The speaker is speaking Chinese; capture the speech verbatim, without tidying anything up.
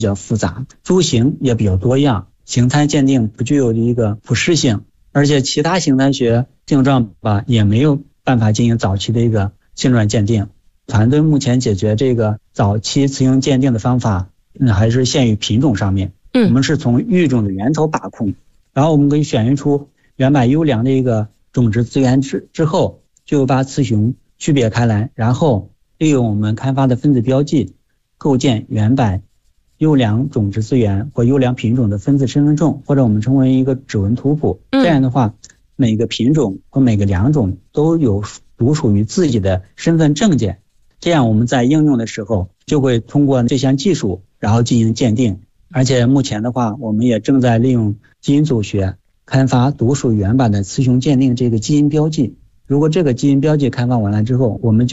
较复杂，株型也比较多样，形态鉴定不具有一个普适性，而且其他形态学症状吧也没有办法进行早期的一个性状鉴定。团队目前解决这个早期雌雄鉴定的方法，嗯，还是限于品种上面。 嗯， 我们是从育种的源头把控，然后我们可以选育出原版优良的一个种植资源之之后，就把雌雄区别开来，然后利用我们开发的分子标记，构建原版优良种植资源或优良品种的分子身份证，或者我们称为一个指纹图谱。这样的话，每个品种和每个良种都有独属于自己的身份证件。这样我们在应用的时候就会通过这项技术，然后进行鉴定。而且目前的话，我们也正在利用基因组学开发独属原版的雌雄鉴定这个基因标记。如果这个基因标记开发完了之后，我们就